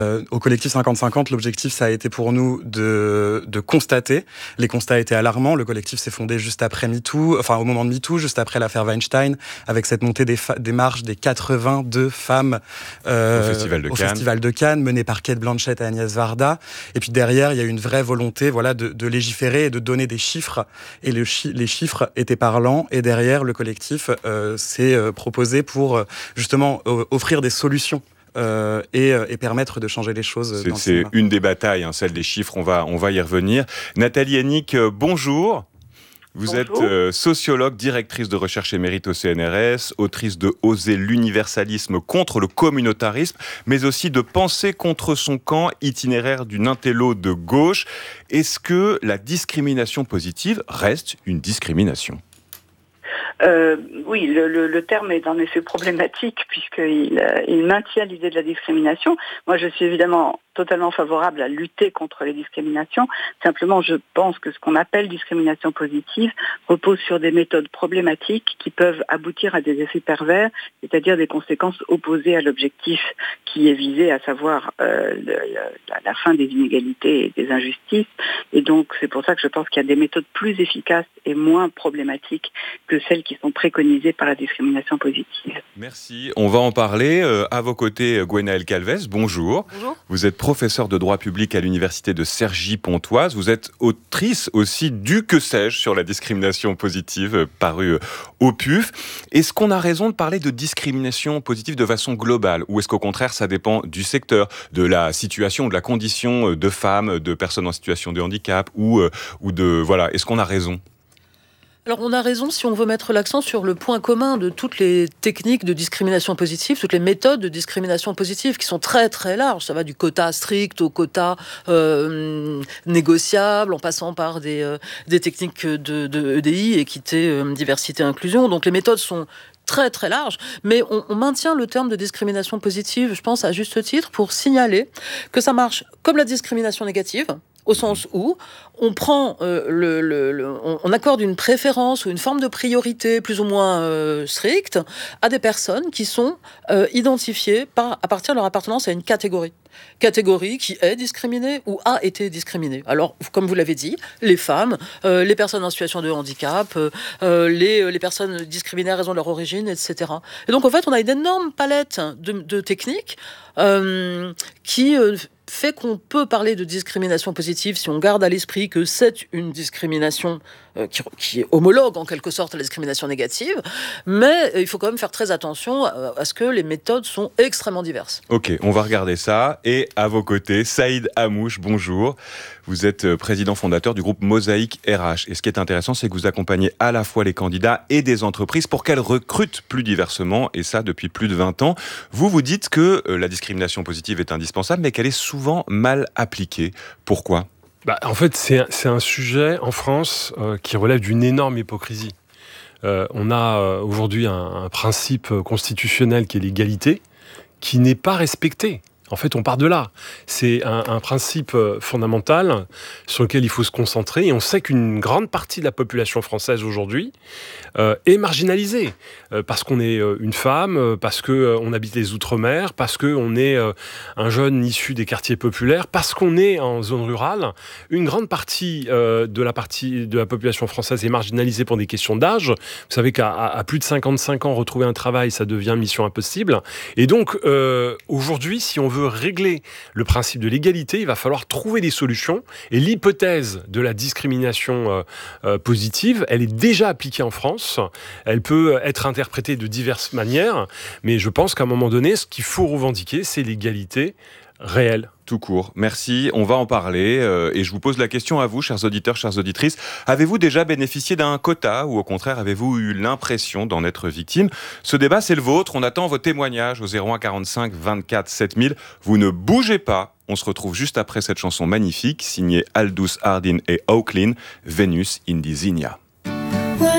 Au collectif 50-50, l'objectif, ça a été pour nous de constater. Les constats étaient alarmants. Le collectif s'est fondé juste après MeToo, enfin au moment de MeToo, juste après l'affaire Weinstein, avec cette montée des marches des 82 femmes Au Festival de Cannes, menée par Cate Blanchett et Agnès Varda. Et puis derrière, il y a eu une vraie volonté, voilà, de légiférer et de donner des chiffres. Et les chiffres étaient parlants. Et derrière, le collectif s'est proposé pour justement offrir des solutions. Et permettre de changer les choses. C'est une des batailles, celle des chiffres, on va y revenir. Nathalie Hennig, bonjour. Vous êtes sociologue, directrice de recherche émérite au CNRS, autrice de Oser l'universalisme contre le communautarisme, mais aussi de Penser contre son camp, itinéraire d'une intello de gauche. Est-ce que la discrimination positive reste une discrimination ? Oui, le terme est en effet problématique puisqu'il maintient l'idée de la discrimination. Moi, je suis évidemment totalement favorable à lutter contre les discriminations. Simplement, je pense que ce qu'on appelle discrimination positive repose sur des méthodes problématiques qui peuvent aboutir à des effets pervers, c'est-à-dire des conséquences opposées à l'objectif qui est visé, à savoir la fin des inégalités et des injustices. Et donc, c'est pour ça que je pense qu'il y a des méthodes plus efficaces et moins problématiques que celles qui sont préconisées par la discrimination positive. Merci. On va en parler. À vos côtés, Gwenaëlle Calvez, bonjour. Bonjour. Vous êtes professeure de droit public à l'université de Cergy-Pontoise. Vous êtes autrice aussi du Que sais-je sur la discrimination positive, paru au PUF. Est-ce qu'on a raison de parler de discrimination positive de façon globale, ou est-ce qu'au contraire ça dépend du secteur, de la situation, de la condition de femmes, de personnes en situation de handicap, ou de voilà, est-ce qu'on a raison ? Alors on a raison si on veut mettre l'accent sur le point commun de toutes les techniques de discrimination positive, toutes les méthodes de discrimination positive qui sont très très larges. Ça va du quota strict au quota négociable, en passant par des techniques de EDI, équité, diversité, inclusion. Donc les méthodes sont très très larges, mais on maintient le terme de discrimination positive, je pense à juste titre, pour signaler que ça marche comme la discrimination négative, au sens où on prend on accorde une préférence ou une forme de priorité plus ou moins stricte à des personnes qui sont identifiées à partir de leur appartenance à une catégorie qui est discriminée ou a été discriminée. Alors, comme vous l'avez dit, les femmes, les personnes en situation de handicap, les personnes discriminées à raison de leur origine, etc. Et donc, en fait, on a une énorme palette de techniques qui fait qu'on peut parler de discrimination positive si on garde à l'esprit que c'est une discrimination qui est homologue en quelque sorte à la discrimination négative, mais il faut quand même faire très attention à ce que les méthodes sont extrêmement diverses. Ok, on va regarder ça. Et à vos côtés, Saïd Hamouche, bonjour. Vous êtes président fondateur du groupe Mosaïque RH. Et ce qui est intéressant, c'est que vous accompagnez à la fois les candidats et des entreprises pour qu'elles recrutent plus diversement, et ça depuis plus de 20 ans. Vous dites que la discrimination positive est indispensable, mais qu'elle est souvent mal appliquée. Pourquoi ? En fait, c'est un sujet en France qui relève d'une énorme hypocrisie. On a aujourd'hui un principe constitutionnel qui est l'égalité, qui n'est pas respecté. En fait, on part de là. C'est un principe fondamental sur lequel il faut se concentrer. Et on sait qu'une grande partie de la population française aujourd'hui est marginalisée. Parce qu'on est une femme, parce qu'on habite les Outre-mer, parce qu'on est un jeune issu des quartiers populaires, parce qu'on est en zone rurale. Une grande partie de la population française est marginalisée pour des questions d'âge. Vous savez qu'à plus de 55 ans, retrouver un travail, ça devient mission impossible. Et donc, aujourd'hui, si on veut régler le principe de l'égalité, il va falloir trouver des solutions. Et l'hypothèse de la discrimination positive, elle est déjà appliquée en France. Elle peut être interprétée de diverses manières. Mais je pense qu'à un moment donné, ce qu'il faut revendiquer, c'est l'égalité réelle. Tout court. Merci. On va en parler. Et je vous pose la question à vous, chers auditeurs, chères auditrices. Avez-vous déjà bénéficié d'un quota ou au contraire, avez-vous eu l'impression d'en être victime ? Ce débat, c'est le vôtre. On attend vos témoignages au 01 45 24 7000. Vous ne bougez pas. On se retrouve juste après cette chanson magnifique, signée Aldous Hardin et Oaklin, Venus in the Zinnia.